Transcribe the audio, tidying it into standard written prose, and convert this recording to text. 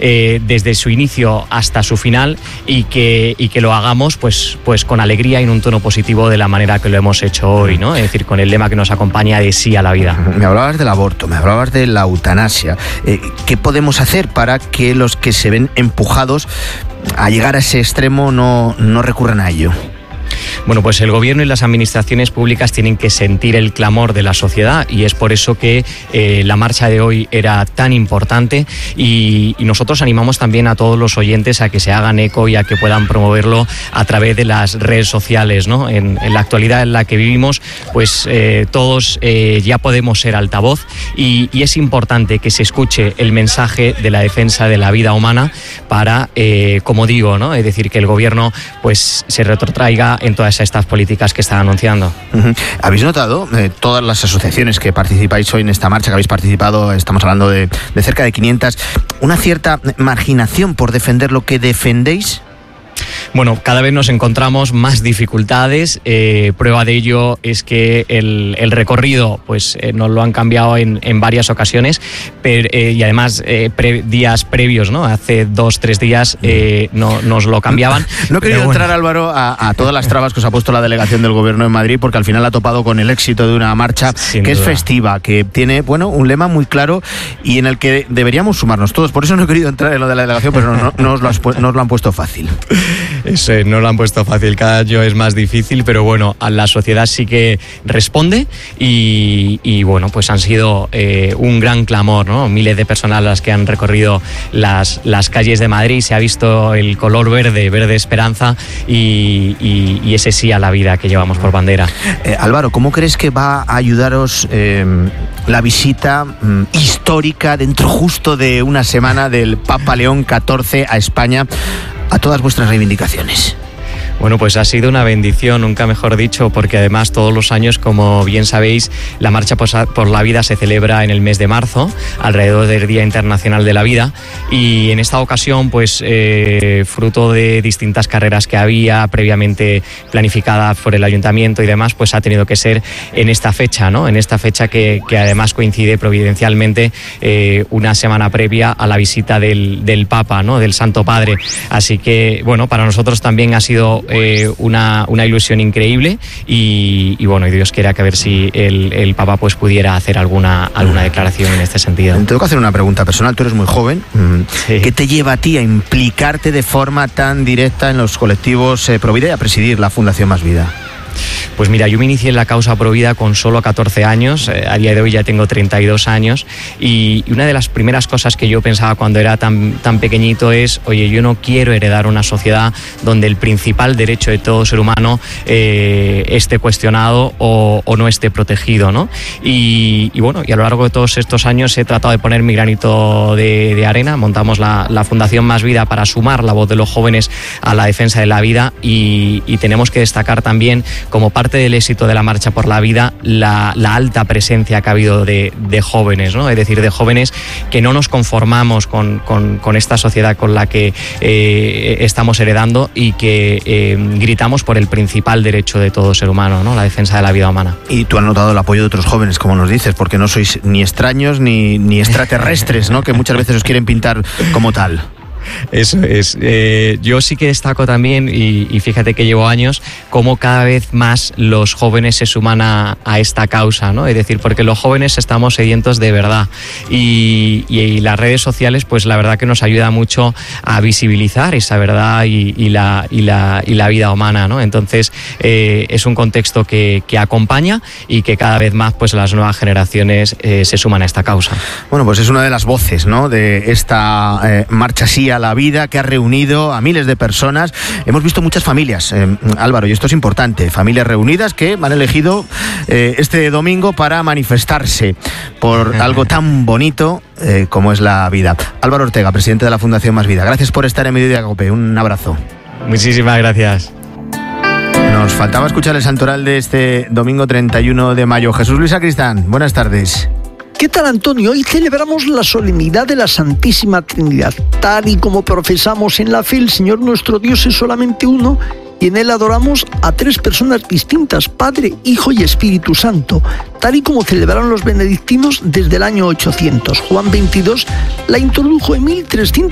desde su inicio hasta su final y que lo hagamos pues con alegría y en un tono positivo de la manera que lo hemos hecho hoy, ¿no? Es decir, con el lema que nos acompaña de sí a la vida. Me hablabas del aborto, me hablabas de la eutanasia. ¿Qué podemos hacer para que los que se ven empujados a llegar a ese extremo no recurran a ello? Bueno, pues el gobierno y las administraciones públicas tienen que sentir el clamor de la sociedad y es por eso que la marcha de hoy era tan importante y nosotros animamos también a todos los oyentes a que se hagan eco y a que puedan promoverlo a través de las redes sociales, ¿no? En la actualidad en la que vivimos, pues todos ya podemos ser altavoz y es importante que se escuche el mensaje de la defensa de la vida humana para, como digo, ¿no? Es decir, que el gobierno pues se retrotraiga en todas estas políticas que están anunciando. ¿Habéis notado todas las asociaciones que participáis hoy en esta marcha, que habéis participado, estamos hablando de cerca de 500, una cierta marginación por defender lo que defendéis? Bueno, cada vez nos encontramos más dificultades. Prueba de ello es que el recorrido pues nos lo han cambiado en varias ocasiones y además días previos, ¿no? Hace 2-3 días nos lo cambiaban. No he querido entrar, Álvaro, a todas las trabas que os ha puesto la delegación del Gobierno en Madrid, porque al final ha topado con el éxito de una marcha que es festiva, que tiene un lema muy claro y en el que deberíamos sumarnos todos. Por eso no he querido entrar en lo de la delegación, pero no os lo han puesto fácil. Eso, no lo han puesto fácil, cada año es más difícil, pero bueno, a la sociedad sí que responde y bueno, pues han sido un gran clamor, ¿no? Miles de personas las que han recorrido las calles de Madrid, se ha visto el color verde esperanza y ese sí a la vida que llevamos por bandera. Álvaro, ¿cómo crees que va a ayudaros la visita histórica dentro justo de una semana del Papa León XIV a España, a todas vuestras reivindicaciones? Bueno, pues ha sido una bendición, nunca mejor dicho, porque además todos los años, como bien sabéis, la Marcha por la Vida se celebra en el mes de marzo, alrededor del Día Internacional de la Vida, y en esta ocasión, pues fruto de distintas carreras que había previamente planificadas por el Ayuntamiento y demás, pues ha tenido que ser en esta fecha, ¿no? En esta fecha que además coincide providencialmente una semana previa a la visita del Papa, ¿no? Del Santo Padre. Así que, bueno, para nosotros también ha sido una ilusión increíble y bueno, y Dios quiera que a ver si el Papa pues pudiera hacer alguna declaración en este sentido. Tengo que hacer una pregunta personal, tú eres muy joven. Sí. ¿Qué te lleva a ti a implicarte de forma tan directa en los colectivos Provida y a presidir la Fundación Más Vida? Pues mira, yo me inicié en la causa Provida con solo 14 años, a día de hoy ya tengo 32 años y una de las primeras cosas que yo pensaba cuando era tan pequeñito es, oye, yo no quiero heredar una sociedad donde el principal derecho de todo ser humano esté cuestionado o no esté protegido, ¿no? Y bueno, y a lo largo de todos estos años he tratado de poner mi granito de arena, montamos la Fundación Más Vida para sumar la voz de los jóvenes a la defensa de la vida y tenemos que destacar también, como parte del éxito de la Marcha por la Vida, la alta presencia que ha habido de jóvenes, ¿no? Es decir, de jóvenes que no nos conformamos con esta sociedad con la que estamos heredando y que gritamos por el principal derecho de todo ser humano, ¿no? La defensa de la vida humana. Y tú has notado el apoyo de otros jóvenes, como nos dices, porque no sois ni extraños ni extraterrestres, ¿no? Que muchas veces os quieren pintar como tal. Eso es. Yo sí que destaco también, y fíjate que llevo años, cómo cada vez más los jóvenes se suman a esta causa, ¿no? Es decir, porque los jóvenes estamos sedientos de verdad y las redes sociales, pues la verdad que nos ayuda mucho a visibilizar esa verdad y la vida humana, ¿no? Entonces es un contexto que acompaña y que cada vez más pues las nuevas generaciones se suman a esta causa. Bueno, pues es una de las voces, ¿no? De esta marcha sí a la vida que ha reunido a miles de personas. Hemos visto muchas familias, Álvaro, y esto es importante, familias reunidas que han elegido este domingo para manifestarse por algo tan bonito como es la vida. Álvaro Ortega, presidente de la Fundación Más Vida, gracias por estar en Mediodía Cope, un abrazo. Muchísimas gracias. Nos faltaba escuchar el santoral de este domingo 31 de mayo. Jesús Luis Sacristán, buenas tardes. ¿Qué tal, Antonio? Hoy celebramos la solemnidad de la Santísima Trinidad. Tal y como profesamos en la fe, el Señor nuestro Dios es solamente uno y en Él adoramos a tres personas distintas, Padre, Hijo y Espíritu Santo, tal y como celebraron los benedictinos desde el año 800. Juan 22 la introdujo en 1300.